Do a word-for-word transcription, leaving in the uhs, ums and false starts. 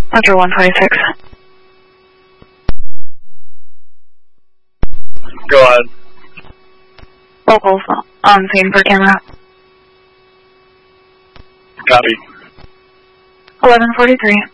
Roger, one twenty-six. Go ahead. Locals on scene for camera. Copy. eleven forty-three.